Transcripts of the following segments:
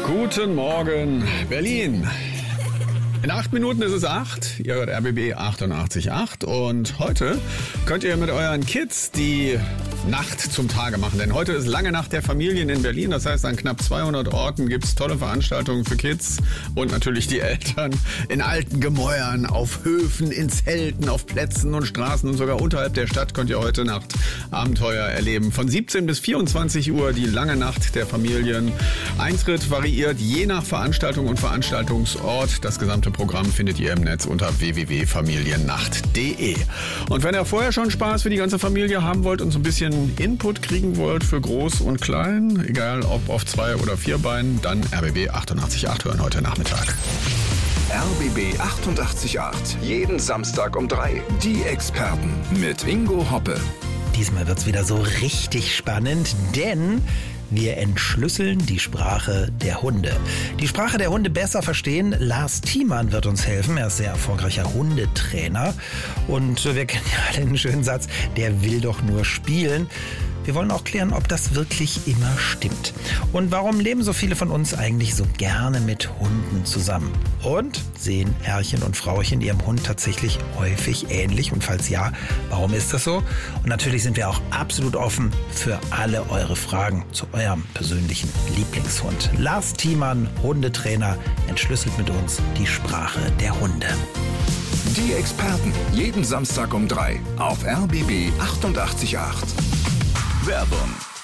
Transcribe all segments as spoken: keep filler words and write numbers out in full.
Guten Morgen, Berlin. In acht Minuten ist es acht. Ihr hört R B B achtundachtzig Komma acht. Und heute könnt ihr mit euren Kids die Nacht zum Tage machen. Denn heute ist lange Nacht der Familien in Berlin. Das heißt, an knapp zweihundert Orten gibt es tolle Veranstaltungen für Kids und natürlich die Eltern. In alten Gemäuern, auf Höfen, in Zelten, auf Plätzen und Straßen und sogar unterhalb der Stadt könnt ihr heute Nacht Abenteuer erleben. Von siebzehn bis vierundzwanzig Uhr die lange Nacht der Familien. Eintritt variiert je nach Veranstaltung und Veranstaltungsort. Das gesamte Programm findet ihr im Netz unter w w w punkt familiennacht punkt d e. Und wenn ihr vorher schon Spaß für die ganze Familie haben wollt und so ein bisschen Input kriegen wollt für Groß und Klein, egal ob auf zwei oder vier Beinen, dann R B B achtundachtzig Komma acht hören heute Nachmittag. R B B achtundachtzig Komma acht. Jeden Samstag um drei. Die Experten mit Ingo Hoppe. Diesmal wird's wieder so richtig spannend, denn wir entschlüsseln die Sprache der Hunde. Die Sprache der Hunde besser verstehen. Lars Thiemann wird uns helfen. Er ist sehr erfolgreicher Hundetrainer. Und wir kennen ja alle den schönen Satz, der will doch nur spielen. Wir wollen auch klären, ob das wirklich immer stimmt. Und warum leben so viele von uns eigentlich so gerne mit Hunden zusammen? Und sehen Herrchen und Frauchen ihrem Hund tatsächlich häufig ähnlich? Und falls ja, warum ist das so? Und natürlich sind wir auch absolut offen für alle eure Fragen zu eurem persönlichen Lieblingshund. Lars Thiemann, Hundetrainer, entschlüsselt mit uns die Sprache der Hunde. Die Experten. Jeden Samstag um drei auf R B B achtundachtzig Komma acht. Werbung.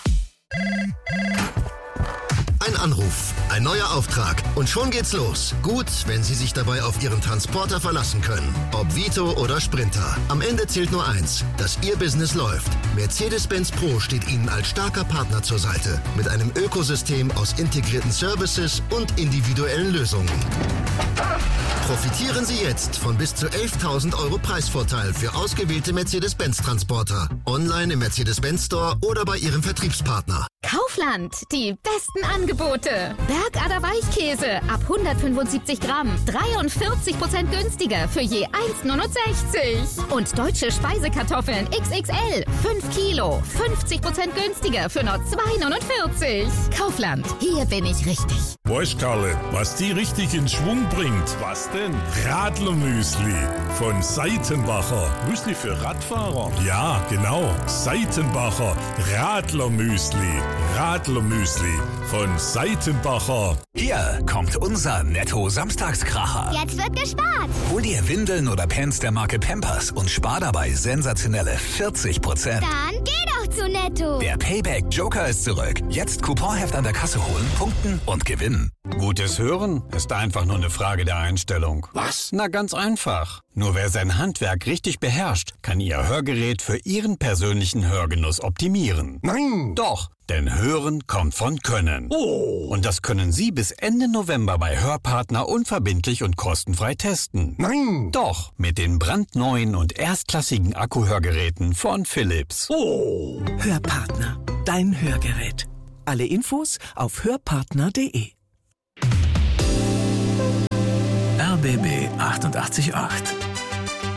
Ein Anruf, ein neuer Auftrag und schon geht's los. Gut, wenn Sie sich dabei auf Ihren Transporter verlassen können. Ob Vito oder Sprinter. Am Ende zählt nur eins, dass Ihr Business läuft. Mercedes-Benz Pro steht Ihnen als starker Partner zur Seite. Mit einem Ökosystem aus integrierten Services und individuellen Lösungen. Profitieren Sie jetzt von bis zu elftausend Euro Preisvorteil für ausgewählte Mercedes-Benz-Transporter. Online im Mercedes-Benz Store oder bei Ihrem Vertriebspartner. Kaufland, die besten Angebote. Bergader Weichkäse ab hundertfünfundsiebzig Gramm, dreiundvierzig Prozent günstiger für je eins Komma neunundsechzig. Und deutsche Speisekartoffeln X X L, fünf Kilo, fünfzig Prozent günstiger für nur zwei Komma neunundvierzig. Kaufland, hier bin ich richtig. Weißt Karle, was die richtig in Schwung bringt? Was denn? Radlermüsli von Seitenbacher. Müsli für Radfahrer? Ja, genau. Seitenbacher Radlermüsli. Radlermüsli von Seitenbacher. Hier kommt unser Netto-Samstagskracher. Jetzt wird gespart. Hol dir Windeln oder Pants der Marke Pampers und spar dabei sensationelle vierzig Prozent. Dann geh doch zu Netto. Der Payback-Joker ist zurück. Jetzt Couponheft an der Kasse holen, punkten und gewinnen. Gutes Hören ist einfach nur eine Frage der Einstellung. Was? Na, ganz einfach. Nur wer sein Handwerk richtig beherrscht, kann Ihr Hörgerät für Ihren persönlichen Hörgenuss optimieren. Nein! Doch, denn Hören kommt von Können. Oh! Und das können Sie bis Ende November bei Hörpartner unverbindlich und kostenfrei testen. Nein! Doch, mit den brandneuen und erstklassigen Akkuhörgeräten von Philips. Oh! Hörpartner, dein Hörgerät. Alle Infos auf hörpartner punkt de. R B B achtundachtzig Komma acht.